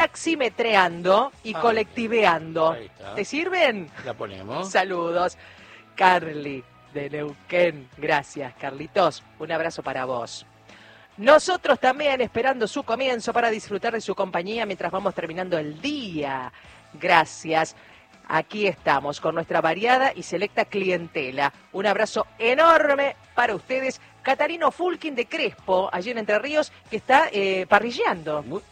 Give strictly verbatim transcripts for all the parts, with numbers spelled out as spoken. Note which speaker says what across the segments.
Speaker 1: taximetreando y
Speaker 2: Ah,
Speaker 1: colectiveando.
Speaker 2: ahí está.
Speaker 1: ¿Te sirven?
Speaker 2: La ponemos.
Speaker 1: Saludos. Carly de Neuquén. Gracias, Carlitos. Un abrazo para vos. Nosotros también esperando su comienzo para disfrutar de su compañía mientras vamos terminando el día. Gracias. Aquí estamos con nuestra variada y selecta clientela. Un abrazo enorme para ustedes. Catarino Fulkin de Crespo, allí en Entre Ríos, que está eh, parrilleando.
Speaker 2: Muy-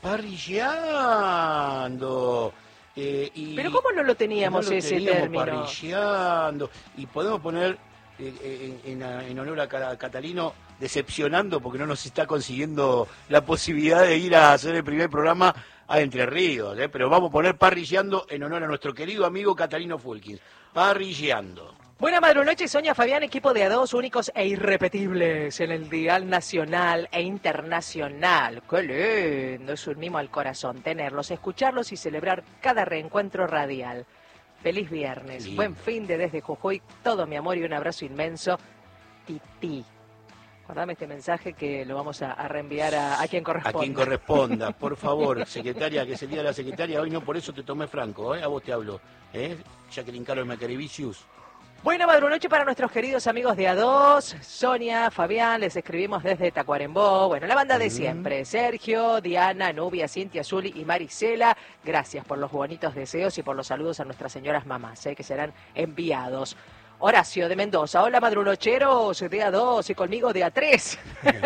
Speaker 2: Parrilleando. Eh, y
Speaker 1: Pero ¿cómo no lo teníamos
Speaker 2: no lo
Speaker 1: ese
Speaker 2: teníamos,
Speaker 1: término?
Speaker 2: Parrilleando. Y podemos poner eh, en, en- en honor a Ca- Catalino, decepcionando porque no nos está consiguiendo la posibilidad de ir a hacer el primer programa a Entre Ríos. ¿eh? Pero vamos a poner parrilleando en honor a nuestro querido amigo Catalino Fulkin. Parrilleando.
Speaker 1: Buena madrunoche, Sonia Fabián, equipo de A dos únicos e irrepetibles en el dial nacional e internacional. ¡Qué lindo! Es un mimo al corazón tenerlos, escucharlos y celebrar cada reencuentro radial. Feliz viernes,
Speaker 2: Lindo.
Speaker 1: buen fin de desde Jujuy, todo mi amor y un abrazo inmenso. Titi. Guardame este mensaje que lo vamos a, a reenviar a, a quien
Speaker 2: A
Speaker 1: corresponda.
Speaker 2: quien corresponda, por favor, secretaria, que es el día de la secretaria, hoy no, por eso te tomé franco, ¿eh? A vos te hablo, ¿eh? Jacqueline Carlos Macarevicius.
Speaker 1: Buena madrunoche para nuestros queridos amigos de A dos, Sonia, Fabián, les escribimos desde Tacuarembó, bueno, la banda de siempre, Sergio, Diana, Nubia, Cintia, Zuli y Marisela, gracias por los bonitos deseos y por los saludos a nuestras señoras mamás, ¿eh? que serán enviados. Horacio de Mendoza, hola madrunocheros de A dos y conmigo de A tres.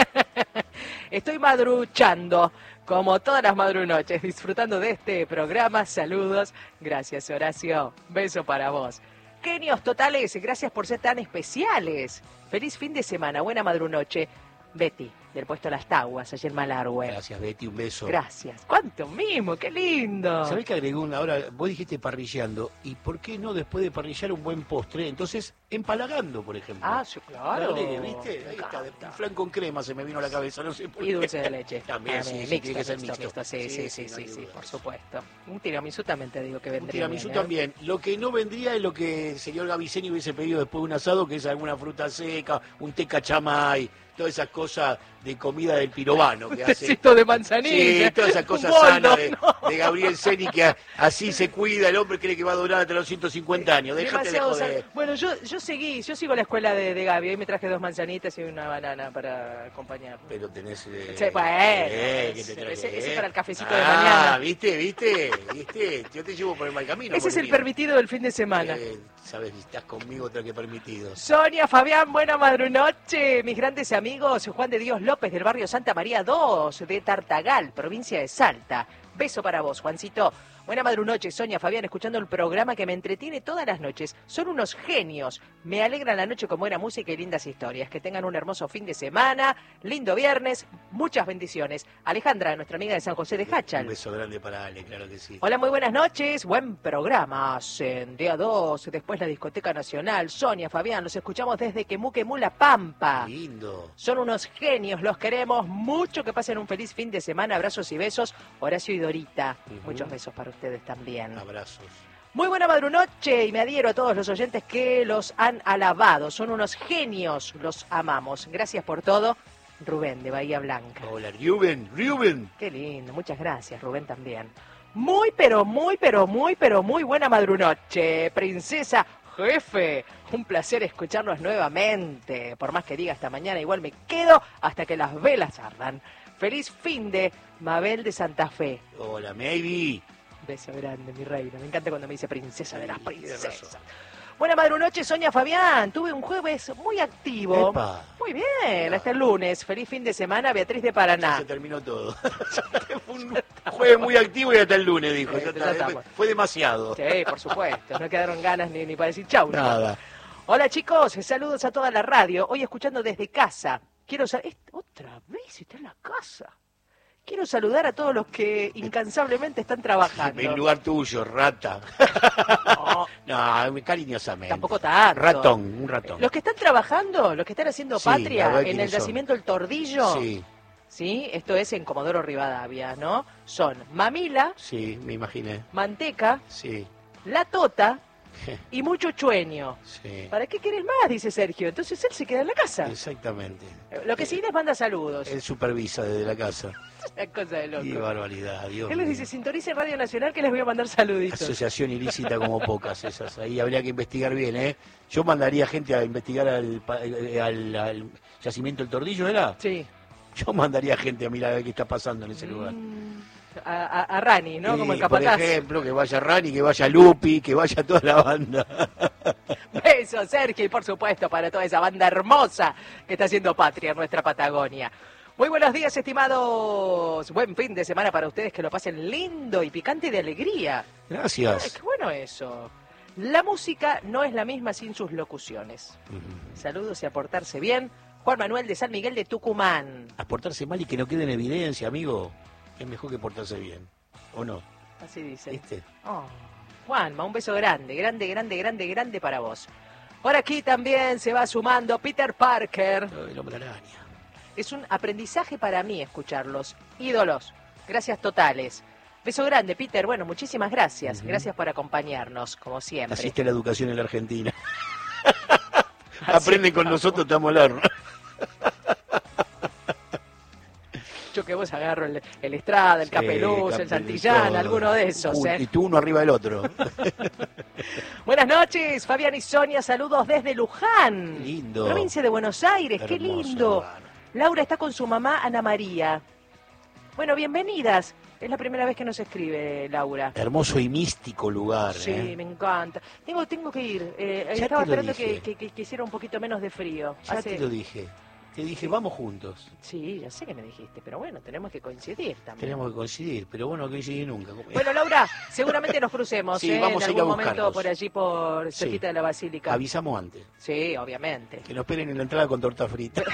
Speaker 1: Estoy madruchando, como todas las madrunoches, disfrutando de este programa, saludos, gracias Horacio, beso para vos. Genios totales, gracias por ser tan especiales. Feliz fin de semana, buena madrunoche. Betty, del puesto Las Taguas, allí en Malargüe.
Speaker 2: Gracias, Betty, un beso.
Speaker 1: Gracias. ¿Cuánto mimo? ¡Qué lindo!
Speaker 2: ¿Sabés que agregó una? Ahora, vos dijiste parrilleando, ¿y por qué no después de parrillar un buen postre? Entonces, empalagando, por ejemplo.
Speaker 1: Ah, sí, claro.
Speaker 2: Dale, ¿viste?
Speaker 1: Me
Speaker 2: Ahí está,
Speaker 1: encanta.
Speaker 2: un flan con crema se me vino a la cabeza, no sé por
Speaker 1: Y
Speaker 2: qué.
Speaker 1: dulce de leche.
Speaker 2: También, sí, sí,
Speaker 1: mixto,
Speaker 2: tiene que ser
Speaker 1: mixto,
Speaker 2: mixto.
Speaker 1: mixto. Sí, sí, sí,
Speaker 2: no
Speaker 1: sí,
Speaker 2: hay
Speaker 1: sí,
Speaker 2: dudas.
Speaker 1: por supuesto. Un tiramisú también te digo que
Speaker 2: Un
Speaker 1: vendría
Speaker 2: tiramisú
Speaker 1: bien, ¿eh?
Speaker 2: también. Lo que no vendría es lo que el señor Gaviceni hubiese pedido después de un asado, que es alguna fruta seca, un té cachamay, todas esas cosas de comida del pirobano que
Speaker 1: Un
Speaker 2: hace.
Speaker 1: tecito de manzanilla.
Speaker 2: Sí, todas esas
Speaker 1: un
Speaker 2: cosas
Speaker 1: boldo,
Speaker 2: sanas de,
Speaker 1: no.
Speaker 2: de Gabriel Ceni, que a- así se cuida, el hombre cree que va a durar hasta los ciento cincuenta años. Déjate de
Speaker 1: Demasiado
Speaker 2: joder.
Speaker 1: sal- Bueno, yo, yo seguí, yo sigo la escuela de, de Gaby. Hoy me traje dos manzanitas y una banana para acompañar.
Speaker 2: Pero tenés... Eh,
Speaker 1: Sí, bueno,
Speaker 2: eh, ¿qué
Speaker 1: ese-
Speaker 2: te traje,
Speaker 1: ese- ese
Speaker 2: eh?
Speaker 1: para el cafecito
Speaker 2: ah,
Speaker 1: de mañana.
Speaker 2: ¿viste, viste, viste? Yo te llevo por el mal camino.
Speaker 1: Ese es el
Speaker 2: Bolivia.
Speaker 1: permitido del fin de semana.
Speaker 2: Eh, sabes, estás conmigo, otra que permitido.
Speaker 1: Sonia, Fabián, buena madrunoche. Mis grandes amigos, Juan de Dios López del barrio Santa María dos de Tartagal, provincia de Salta. Beso para vos, Juancito. Buena madrunoche, Sonia, Fabián, escuchando el programa que me entretiene todas las noches. Son unos genios. Me alegra la noche con buena música y lindas historias. Que tengan un hermoso fin de semana, lindo viernes, muchas bendiciones. Alejandra, nuestra amiga de San José de
Speaker 2: Un
Speaker 1: Hachal.
Speaker 2: beso grande para Ale, claro que sí.
Speaker 1: Hola, muy buenas noches. Buen programa. En día dos, después la Discoteca Nacional. Sonia, Fabián, los escuchamos desde Quemuquemú, La Pampa.
Speaker 2: Lindo.
Speaker 1: Son unos genios, los queremos mucho. Que pasen un feliz fin de semana. Abrazos y besos. Horacio y Dorita.
Speaker 2: Ujú.
Speaker 1: Muchos besos para ustedes también.
Speaker 2: Abrazos.
Speaker 1: Muy buena madrunoche y me adhiero a todos los oyentes que los han alabado. Son unos genios, los amamos. Gracias por todo. Rubén, de Bahía Blanca.
Speaker 2: Hola, Rubén, Rubén.
Speaker 1: Qué lindo, muchas gracias, Rubén también. Muy, pero muy, pero muy, pero muy buena madrunoche, princesa jefe. Un placer escucharlos nuevamente. Por más que diga esta mañana, igual me quedo hasta que las velas ardan. Feliz fin de Mabel de Santa Fe.
Speaker 2: Hola, Maybe.
Speaker 1: Beso grande, mi reina. Me encanta cuando me dice princesa de las
Speaker 2: Sí, tienes
Speaker 1: princesas.
Speaker 2: razón.
Speaker 1: Buena madrunoche, Sonia Fabián. Tuve un jueves muy activo.
Speaker 2: Epa.
Speaker 1: Muy bien, hasta el lunes. Feliz fin de semana, Beatriz de Paraná.
Speaker 2: Ya se terminó todo. Fue un jueves muy activo y hasta el lunes, dijo.
Speaker 1: Sí,
Speaker 2: Ya
Speaker 1: ya
Speaker 2: está.
Speaker 1: estamos.
Speaker 2: Fue demasiado.
Speaker 1: Sí, por supuesto. No quedaron ganas ni, ni para decir chau. ¿no?
Speaker 2: Nada.
Speaker 1: Hola chicos, saludos a toda la radio. Hoy escuchando desde casa. Quiero sa- est- otra vez está en la casa. Quiero saludar a todos los que incansablemente están trabajando.
Speaker 2: En lugar tuyo, rata.
Speaker 1: No,
Speaker 2: No, cariñosamente.
Speaker 1: tampoco tanto.
Speaker 2: Ratón, un ratón.
Speaker 1: Los que están trabajando, los que están haciendo
Speaker 2: Sí, a
Speaker 1: patria
Speaker 2: ver
Speaker 1: en
Speaker 2: quiénes
Speaker 1: el
Speaker 2: son.
Speaker 1: yacimiento El Tordillo,
Speaker 2: Sí,
Speaker 1: ¿sí? Esto es en Comodoro Rivadavia, ¿no? Son Mamila,
Speaker 2: sí, me imaginé.
Speaker 1: Manteca,
Speaker 2: Sí.
Speaker 1: La Tota y mucho chueño.
Speaker 2: Sí.
Speaker 1: ¿Para qué querés más? Dice Sergio. Entonces él se queda en la casa.
Speaker 2: Exactamente.
Speaker 1: Lo que sí les manda saludos.
Speaker 2: Él supervisa desde la casa.
Speaker 1: Una cosa de loco.
Speaker 2: Qué barbaridad, Dios
Speaker 1: Él les
Speaker 2: mío.
Speaker 1: dice, sintonicen Radio Nacional que les voy a mandar saluditos.
Speaker 2: Asociación ilícita como pocas esas. Ahí habría que investigar bien, ¿eh? Yo mandaría gente a investigar al, pa- al, al yacimiento del Tordillo, ¿era?
Speaker 1: Sí.
Speaker 2: Yo mandaría gente a mirar a ver qué está pasando en ese lugar.
Speaker 1: Mm, A, a, a Rani, ¿no?
Speaker 2: Sí,
Speaker 1: Como el
Speaker 2: por
Speaker 1: capataz.
Speaker 2: ejemplo, que vaya Rani, que vaya Lupi, que vaya toda la banda.
Speaker 1: Besos, Sergio, y por supuesto para toda esa banda hermosa que está haciendo patria en nuestra Patagonia. Muy buenos días, estimados. Buen fin de semana para ustedes, que lo pasen lindo y picante de alegría. Ay,
Speaker 2: Gracias.
Speaker 1: qué bueno eso. La música no es la misma sin sus locuciones.
Speaker 2: Ujú.
Speaker 1: Saludos y a portarse bien. Juan Manuel de San Miguel de Tucumán.
Speaker 2: A portarse mal y que no quede en evidencia, amigo. Es mejor que portarse bien. ¿O no?
Speaker 1: Así dice.
Speaker 2: ¿Viste?
Speaker 1: Oh, Juanma, un beso grande, grande, grande, grande, grande para vos. Por aquí también se va sumando Peter Parker.
Speaker 2: El hombre araña.
Speaker 1: Es un aprendizaje para mí escucharlos. Ídolos. Gracias totales. Beso grande, Peter. Bueno, muchísimas gracias.
Speaker 2: Ujú.
Speaker 1: Gracias por acompañarnos, como siempre.
Speaker 2: Asiste a la educación en la Argentina.
Speaker 1: Así
Speaker 2: Aprenden con
Speaker 1: estamos.
Speaker 2: nosotros, te amo el horno.
Speaker 1: Yo que vos agarro el, el Estrada, el
Speaker 2: Sí,
Speaker 1: Capeluz, el
Speaker 2: Capeluz,
Speaker 1: Santillán,
Speaker 2: todo.
Speaker 1: alguno de esos.
Speaker 2: Uy,
Speaker 1: ¿eh?
Speaker 2: Y tú uno arriba del otro.
Speaker 1: Buenas noches, Fabián y Sonia. Saludos desde Luján.
Speaker 2: Qué lindo.
Speaker 1: Provincia de Buenos Aires. Qué
Speaker 2: Hermoso
Speaker 1: lindo.
Speaker 2: lugar.
Speaker 1: Laura está con su mamá, Ana María. Bueno, bienvenidas. Es la primera vez que nos escribe Laura.
Speaker 2: Hermoso y místico lugar.
Speaker 1: Sí,
Speaker 2: ¿eh?
Speaker 1: me encanta. Tengo, tengo que ir. Eh,
Speaker 2: Ya
Speaker 1: estaba
Speaker 2: te lo
Speaker 1: esperando que,
Speaker 2: dije.
Speaker 1: que, que- que hiciera un poquito menos de frío.
Speaker 2: Ya
Speaker 1: Hace-
Speaker 2: te lo dije. Te dije, vamos juntos.
Speaker 1: Sí, ya sé que me dijiste, pero bueno, tenemos que coincidir también.
Speaker 2: Tenemos que coincidir, pero vos no coincidís nunca.
Speaker 1: Bueno, Laura, seguramente nos crucemos
Speaker 2: Sí,
Speaker 1: ¿eh?
Speaker 2: vamos
Speaker 1: en
Speaker 2: a ir a
Speaker 1: algún momento
Speaker 2: buscarlos.
Speaker 1: por allí, por
Speaker 2: Sí.
Speaker 1: cerquita de la Basílica.
Speaker 2: Avisamos antes.
Speaker 1: Sí, obviamente.
Speaker 2: Que nos esperen en la entrada con torta frita.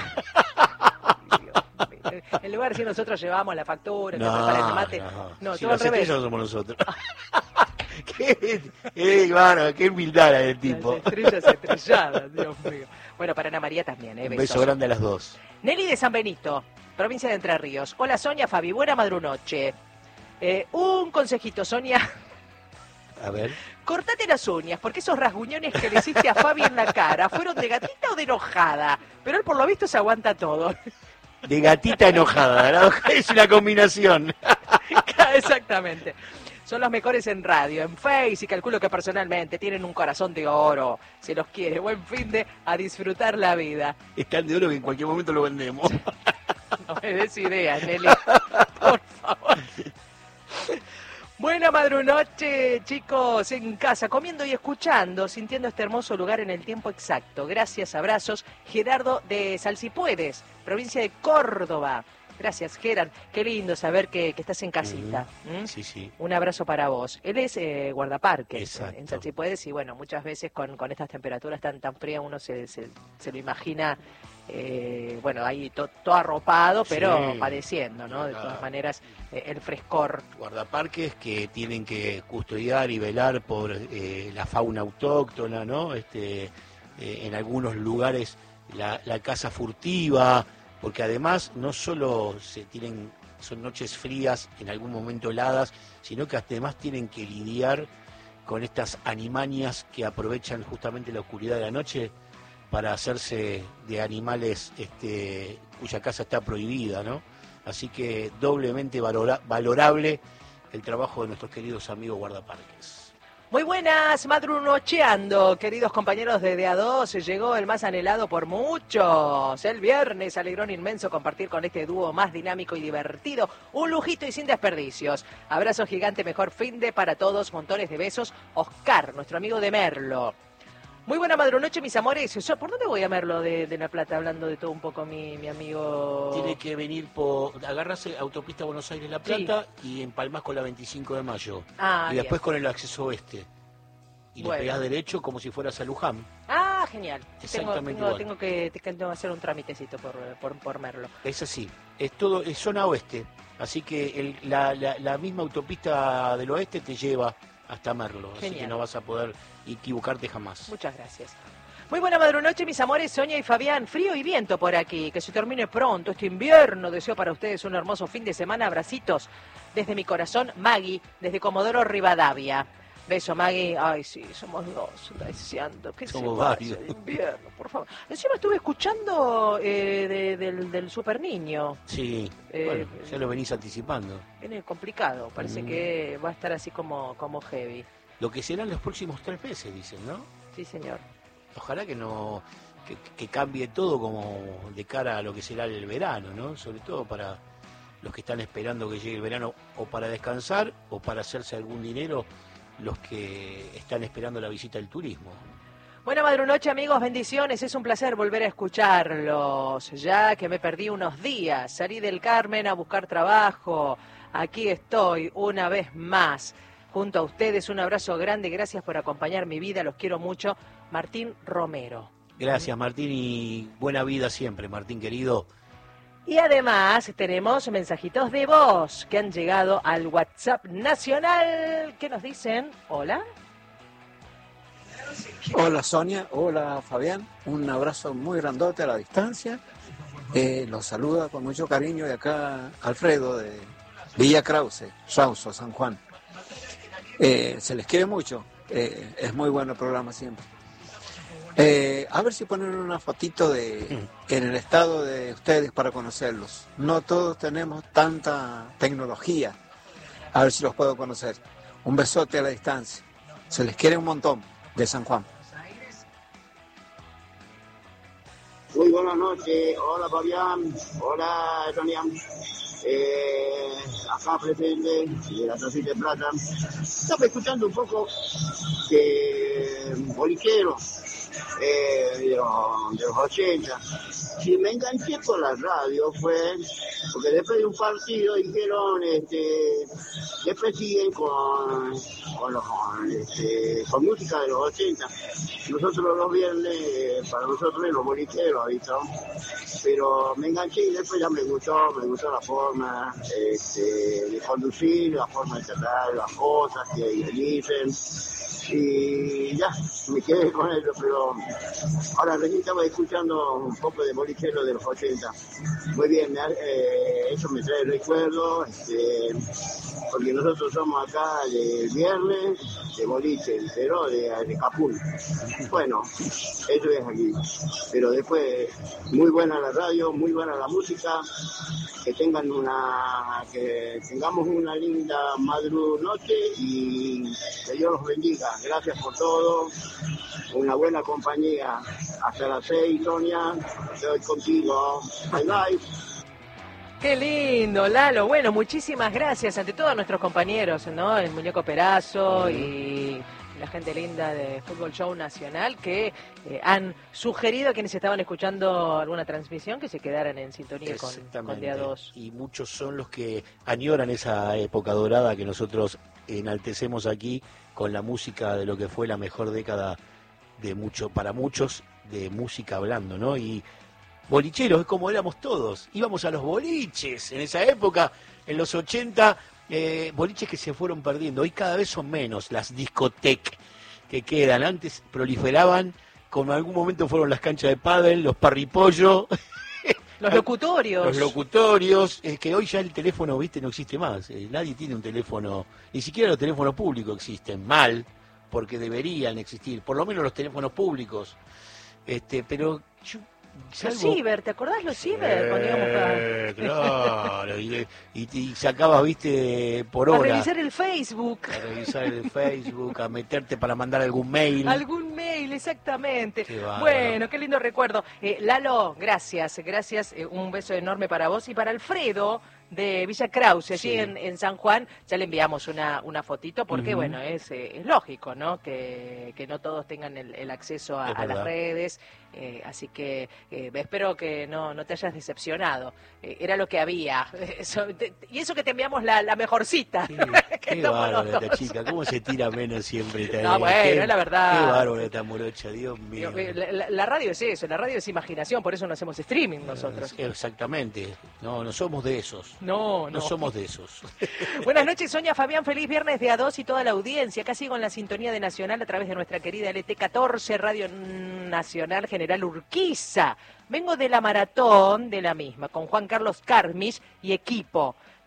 Speaker 1: En lugar de decir nosotros llevamos la factura, que
Speaker 2: No,
Speaker 1: preparen el mate.
Speaker 2: no,
Speaker 1: No,
Speaker 2: si
Speaker 1: todo al
Speaker 2: las
Speaker 1: revés.
Speaker 2: estrellas no somos nosotros. qué, eh, claro, qué humildad la del tipo.
Speaker 1: Las estrellas estrelladas, Dios mío. Bueno, para Ana María también, ¿eh?
Speaker 2: Un
Speaker 1: Besos.
Speaker 2: beso grande a las dos.
Speaker 1: Nelly de San Benito, provincia de Entre Ríos. Hola, Sonia, Fabi, buena madrunoche. Eh, un consejito, Sonia.
Speaker 2: A ver.
Speaker 1: Cortate las uñas, porque esos rasguñones que le hiciste a Fabi en la cara, ¿fueron de gatita o de enojada? Pero él por lo visto se aguanta todo.
Speaker 2: De gatita enojada. ¿No? Es una combinación.
Speaker 1: Exactamente. Son los mejores en radio, en Face, y calculo que personalmente tienen un corazón de oro. Se los quiere. Buen fin de a disfrutar la vida.
Speaker 2: Es tan de oro que en cualquier momento lo vendemos.
Speaker 1: No me des ideas, Nelly. Por favor. Buena madrunoche, chicos, en casa, comiendo y escuchando, sintiendo este hermoso lugar en el tiempo exacto. Gracias, abrazos. Gerardo de Salsipuedes, provincia de Córdoba. Gracias, Gerard. Qué lindo saber que, que estás en casita. ¿Mm?
Speaker 2: Sí, sí.
Speaker 1: Un abrazo para vos. Él es eh, guardaparques
Speaker 2: Exacto.
Speaker 1: en Salsipuedes y bueno, muchas veces con, con estas temperaturas tan tan frías uno se, se, se lo imagina, eh, bueno, ahí to- todo arropado, pero
Speaker 2: Sí.
Speaker 1: padeciendo, ¿no? De
Speaker 2: Claro.
Speaker 1: todas maneras, eh, el frescor.
Speaker 2: Guardaparques que tienen que custodiar y velar por eh, la fauna autóctona, ¿no? Este, eh, en algunos lugares la, la caza furtiva, porque además no solo se tienen, son noches frías, en algún momento heladas, sino que además tienen que lidiar con estas animanias que aprovechan justamente la oscuridad de la noche para hacerse de animales este, cuya caza está prohibida, ¿no? Así que doblemente valora- valorable el trabajo de nuestros queridos amigos guardaparques.
Speaker 1: Muy buenas, madrunocheando, queridos compañeros de D A dos. Llegó el más anhelado por muchos. El viernes, alegrón inmenso compartir con este dúo más dinámico y divertido. Un lujito y sin desperdicios. Abrazo gigante, mejor fin de para todos. Montones de besos. Oscar, nuestro amigo de Merlo. Muy buena madrunoche, mis amores. Yo, ¿por dónde voy a Merlo de, de La Plata? Hablando de todo un poco mi, mi amigo...
Speaker 2: Tiene que venir por, agarrarse autopista Buenos Aires-La Plata y empalmás con la veinticinco de mayo.
Speaker 1: Ah,
Speaker 2: y después
Speaker 1: bien.
Speaker 2: con el acceso oeste. Y
Speaker 1: Bueno.
Speaker 2: le pegás derecho como si fueras a Luján.
Speaker 1: Ah, genial. Tengo,
Speaker 2: Exactamente
Speaker 1: tengo,
Speaker 2: igual.
Speaker 1: tengo que, tengo que hacer un tramitecito por, por, por Merlo.
Speaker 2: Es así. Es todo, es zona oeste. Así que el- la, la- la misma autopista del oeste te lleva hasta Merlo. Así
Speaker 1: Genial.
Speaker 2: que no vas a poder equivocarte jamás.
Speaker 1: Muchas gracias. Muy buena madrunoche, mis amores, Sonia y Fabián. Frío y viento por aquí. Que se termine pronto este invierno. Deseo para ustedes un hermoso fin de semana. Abracitos desde mi corazón, Maggie, desde Comodoro Rivadavia. Beso, Maggie. Ay, sí, somos dos, deseando que
Speaker 2: somos
Speaker 1: se
Speaker 2: varios.
Speaker 1: vaya el invierno, por favor. Encima estuve escuchando eh, de, del, del Super Niño.
Speaker 2: Sí,
Speaker 1: eh,
Speaker 2: bueno, ya lo venís anticipando.
Speaker 1: Viene complicado, parece mm. que va a estar así como, como heavy.
Speaker 2: Lo que serán los próximos tres meses, dicen, ¿no?
Speaker 1: Sí, señor.
Speaker 2: Ojalá que no que, que cambie todo como de cara a lo que será el verano, ¿no? Sobre todo para los que están esperando que llegue el verano o para descansar o para hacerse algún dinero, los que están esperando la visita del turismo.
Speaker 1: Buena madrunoche, amigos, bendiciones, es un placer volver a escucharlos, ya que me perdí unos días, salí del Carmen a buscar trabajo, aquí estoy una vez más, junto a ustedes, un abrazo grande, gracias por acompañar mi vida, los quiero mucho, Martín Romero.
Speaker 2: Gracias, Martín, y buena vida siempre, Martín querido.
Speaker 1: Y además tenemos mensajitos de voz que han llegado al WhatsApp nacional que nos dicen, hola.
Speaker 3: Hola Sonia, hola Fabián, un abrazo muy grandote a la distancia. Eh, los saluda con mucho cariño de acá Alfredo de Villa Krause, Sauso, San Juan. Eh, se les quiere mucho, eh, es muy bueno el programa siempre. Eh, a ver si ponen una fotito de en el estado de ustedes para conocerlos. No todos tenemos tanta tecnología. A ver si los puedo conocer. Un besote a la distancia. Se les quiere un montón de San Juan.
Speaker 4: Muy buenas noches. Hola Fabián. Hola Sonia. Eh, acá presente de la Tacita de Plata. Estaba escuchando un poco de bolicheros. Eh, de, los, de los ochenta. Si me enganché con la radio fue porque después de un partido dijeron, este, después siguen con, con, los, este, con música de los ochenta. Nosotros los viernes, para nosotros los bolicheros, ¿viste? Pero me enganché y después ya me gustó, me gustó la forma este, de conducir, la forma de tratar las cosas que dicen. Y ya, me quedé con eso, pero ahora recién estaba escuchando un poco de bolichero de los ochenta. Muy bien, eh, eso me trae recuerdos, este, porque nosotros somos acá de viernes, de boliche, pero de, de Capul. Bueno, eso es aquí. Pero después, muy buena la radio, muy buena la música, que tengan una, que tengamos una linda madrunoche y que Dios los bendiga. Gracias por todo, una buena compañía. Hasta las seis, Sonia, estoy contigo. Bye, bye.
Speaker 1: Qué lindo, Lalo. Bueno, muchísimas gracias ante todo a nuestros compañeros, ¿no? El Muñeco Perazo uh-huh. y la gente linda de Fútbol Show Nacional que eh, han sugerido a quienes estaban escuchando alguna transmisión que se quedaran en sintonía con, con Día dos.
Speaker 2: Y muchos son los que añoran esa época dorada que nosotros enaltecemos aquí con la música de lo que fue la mejor década de mucho para muchos de música hablando, ¿no? Y bolicheros es como éramos todos, íbamos a los boliches en esa época, en los ochenta, eh, boliches que se fueron perdiendo, hoy cada vez son menos las discotecas que quedan, antes proliferaban, como en algún momento fueron las canchas de pádel, los parripollos,
Speaker 1: los locutorios.
Speaker 2: Los locutorios, es que hoy ya el teléfono, viste, no existe más, eh, nadie tiene un teléfono, ni siquiera los teléfonos públicos existen, mal, porque deberían existir, por lo menos los teléfonos públicos, este, pero yo...
Speaker 1: Salvo... Los ciber, ¿te acordás los ciber?
Speaker 2: Eh,
Speaker 1: cuando íbamos a...
Speaker 2: Claro, y, y, y sacabas, viste, por hora.
Speaker 1: A revisar el Facebook.
Speaker 2: A revisar el Facebook, a meterte para mandar algún mail.
Speaker 1: Algún mail, exactamente. Qué bueno, qué lindo recuerdo. Eh, Lalo, gracias, gracias. Eh, un beso enorme para vos y para Alfredo de Villa Krause, allí sí. en, en San Juan. Ya le enviamos una, una fotito porque, uh-huh. bueno, es, eh, es lógico, ¿no? Que, que no todos tengan el, el acceso a, a las redes. Eh, así que eh, espero que no, no te hayas decepcionado. Eh, era lo que había. Eso, te, y eso que te enviamos la, la mejorcita.
Speaker 2: Sí, qué bárbaro esta chica. ¿Cómo se tira menos siempre?
Speaker 1: No, bueno,
Speaker 2: qué,
Speaker 1: es la verdad.
Speaker 2: Qué bárbaro esta morocha, Dios mío.
Speaker 1: La, la, la radio es eso, la radio es imaginación, por eso no hacemos streaming nosotros.
Speaker 2: Exactamente. No, no somos de esos.
Speaker 1: No, no.
Speaker 2: No somos de esos.
Speaker 1: Buenas noches, Sonia, Fabián, feliz viernes de A dos y toda la audiencia. Acá sigo en la sintonía de Nacional a través de nuestra querida L T catorce, Radio Nacional General Urquiza. Vengo de la maratón de la misma, con Juan Carlos Carmis y equipo.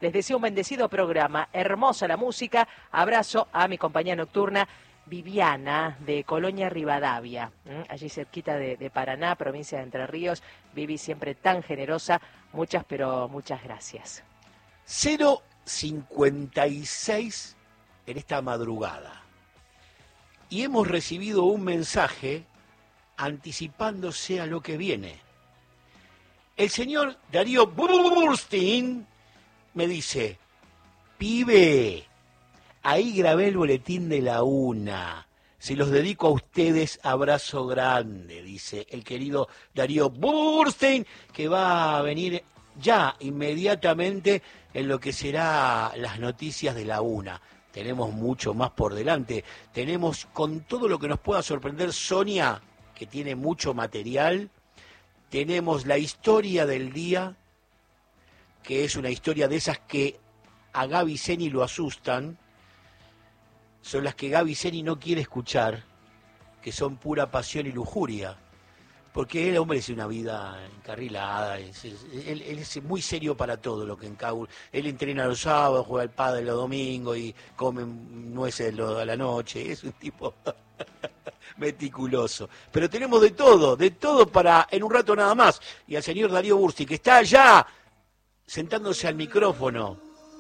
Speaker 1: Les deseo un bendecido programa, hermosa la música. Abrazo a mi compañía nocturna Viviana de Colonia Rivadavia, ¿eh? allí cerquita de, de Paraná, provincia de Entre Ríos. Vivi siempre tan generosa, muchas pero muchas gracias.
Speaker 2: cero cincuenta y seis en esta madrugada. Y hemos recibido un mensaje anticipándose a lo que viene. El señor Darío Burstein me dice, pibe, ahí grabé el boletín de la una. Se los dedico a ustedes, abrazo grande, dice el querido Darío Burstein, que va a venir ya inmediatamente en lo que será las noticias de la una. Tenemos mucho más por delante. Tenemos con todo lo que nos pueda sorprender Sonia, que tiene mucho material. Tenemos la historia del día, que es una historia de esas que a Gaby Zeni lo asustan. Son las que Gaby Zeni no quiere escuchar, que son pura pasión y lujuria. Porque el hombre es una vida encarrilada, es, es, él, él es muy serio para todo lo que encaura. Él entrena los sábados, juega al pádel los domingos y come nueces a la noche. Es un tipo meticuloso. Pero tenemos de todo, de todo para en un rato nada más. Y al señor Darío Burstein, que está allá, sentándose al micrófono,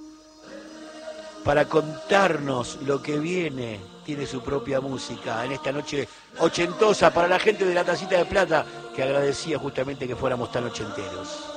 Speaker 2: para contarnos lo que viene. Tiene su propia música en esta noche ochentosa para la gente de la Tacita de Plata, que agradecía justamente que fuéramos tan ochenteros.